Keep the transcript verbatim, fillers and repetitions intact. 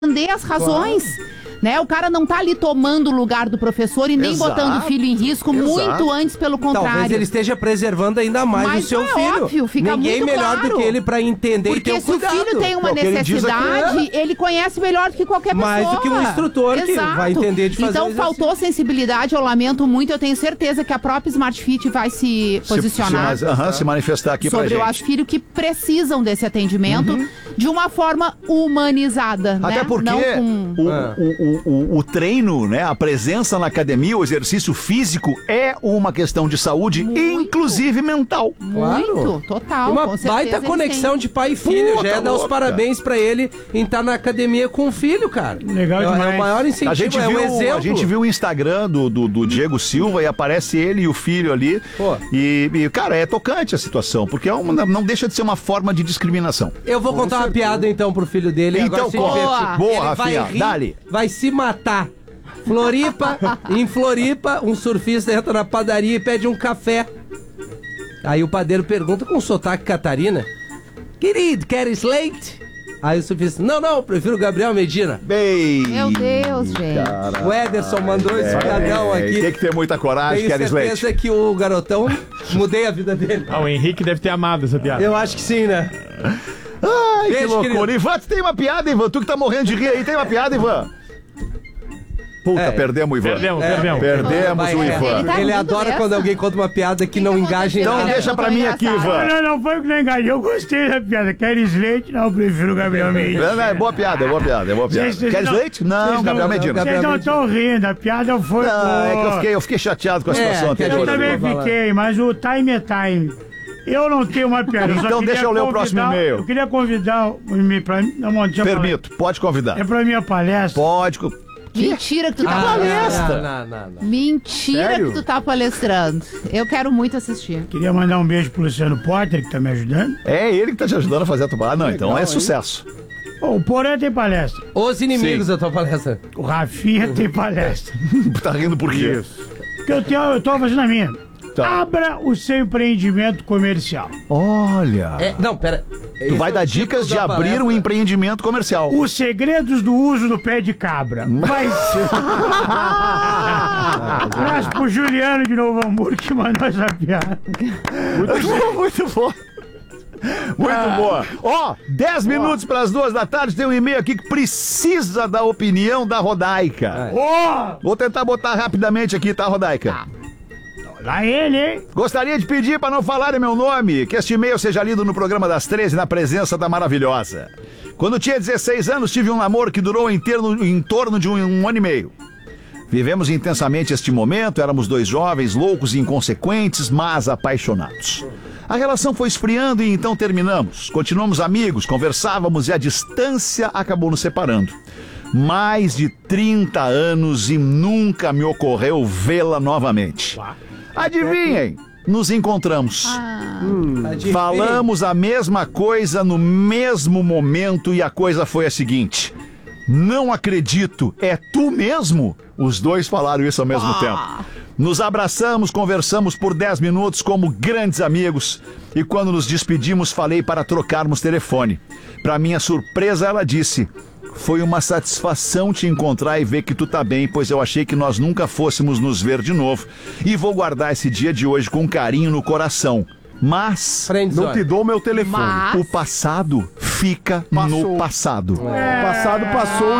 entender as razões. Né? O cara não tá ali tomando o lugar do professor e nem Exato, botando o filho em risco, exato. muito antes, pelo contrário. Talvez ele esteja preservando ainda mais Mas o seu é filho. óbvio, fica Ninguém muito melhor claro. do que ele pra entender Porque e ter o se cuidado. o filho tem uma É o que ele diz necessidade, aqui, ele conhece melhor do que qualquer Mais pessoa. do que um instrutor que Exato. vai entender de fazer Então o exercício. faltou sensibilidade, eu lamento muito, eu tenho certeza que a própria Smart Fit vai se posicionar Se, se, aham, se manifestar aqui pra sobre gente. o Acho Filho que precisam desse atendimento Uhum. de uma forma humanizada, Até né? porque Não com... o, Ah. o, o, o, o treino, né, a presença na academia, o exercício físico é uma questão de saúde, Muito. inclusive mental. Claro. Muito, total. Uma com certeza baita eles conexão têm. de pai e filho. Puta Já é dar os louca. parabéns pra ele em estar na academia com o filho, cara. Legal é, é demais. o maior incentivo, A gente, é viu, um exemplo. a gente viu o Instagram do, do, do Diego Silva e aparece ele e o filho ali. Pô. E, e, cara, é tocante a situação, porque é uma, não deixa de ser uma forma de discriminação. Eu vou contar uma piada então pro filho dele. e Então, agora se conta. divertir. Boa, Ele Rafinha, vai rir, dale. vai se matar. Floripa, em Floripa, um surfista entra na padaria e pede um café. Aí o padeiro pergunta com sotaque Catarina: querido, queres leite? Aí o surfista: não, não, prefiro o Gabriel Medina. Bem. Meu Deus, gente. O Ederson mandou esse piadão É, aqui. tem que ter muita coragem, Tenho queres leite. certeza que o garotão mudei a vida dele. Ah, o Henrique deve ter amado essa piada. Eu acho que sim, né? Ai, que Beijo, loucura. querido. Ivan, tu tem uma piada, Ivan? Tu que tá morrendo de rir aí, tem uma piada, Ivan? Puta, É. perdemos o Ivan. Perdemos, É. perdemos. Perdemos Vai, o é. Ivan. Ele tá Ele muito adora dessa. quando alguém conta uma piada que não que engaja em aconteceu? nada. Então deixa pra mim aqui, Ivan. Não, não foi que não enganei. Eu gostei da piada. Queres leite? Não, eu prefiro o Gabriel Medina. Não, não, é boa piada, é boa piada, é boa piada. Vocês- vocês Queres não- leite? Não, vocês Gabriel Medina. Gabriel Vocês não estão rindo. A piada foi Não, é que eu boa. fiquei, eu fiquei chateado com a É, situação que a Eu anterior. gente também vai falar. fiquei, mas o time é time. Eu não tenho uma piada. eu só Então queria deixa eu ler o próximo convidar- e-mail. Eu queria convidar o e-mail pra mim. Não, não tinha Permito, pode convidar. palestra. É pra minha palestra. Pode. co- Mentira que tu tá Ah, palestrando. não, não, não, não. Mentira Sério? que tu tá palestrando. Eu quero muito assistir. Queria mandar um beijo pro Luciano Potter, que tá me ajudando. É ele que tá te ajudando a fazer a tua. Ah, não, então é sucesso. Ô, o Porã tem palestra. Os inimigos Sim. da tua palestra. O Rafinha tem palestra. Tá rindo por quê? Porque eu, tenho, eu tô fazendo a minha. Tá. Abra o seu empreendimento comercial. Olha. É, não, pera. Tu vai dar dicas de abrir um empreendimento comercial. Os segredos do uso do pé de cabra. Vai ser. Abraço pro Juliano de Novo Hamburgo que mandou essa piada. Muito bom, muito bom. Muito boa. Ó, dez minutos para as duas da tarde, tem um e-mail aqui que precisa da opinião da Rodaica. Ó! Vou tentar botar rapidamente aqui, tá, Rodaica? Tá. Lá ele, hein? Gostaria de pedir para não falarem meu nome, que este e-mail seja lido no programa das treze na presença da maravilhosa. Quando tinha dezesseis anos, tive um namoro que durou em, terno, em torno de um, um ano e meio. Vivemos intensamente este momento, éramos dois jovens, loucos e inconsequentes, mas apaixonados. A relação foi esfriando e então terminamos. Continuamos amigos, conversávamos e a distância acabou nos separando. Mais de trinta anos e nunca me ocorreu vê-la novamente. Adivinhem, nos encontramos. Adivinha. Falamos a mesma coisa no mesmo momento e a coisa foi a seguinte: não acredito, é tu mesmo? Os dois falaram isso ao mesmo tempo. Nos abraçamos, conversamos por dez minutos como grandes amigos e quando nos despedimos falei para trocarmos telefone. Para minha surpresa ela disse: foi uma satisfação te encontrar e ver que tu tá bem, pois eu achei que nós nunca fôssemos nos ver de novo e vou guardar esse dia de hoje com carinho no coração. Mas Friendzone. não te dou meu telefone. Mas- O passado fica no passado. O passado passou,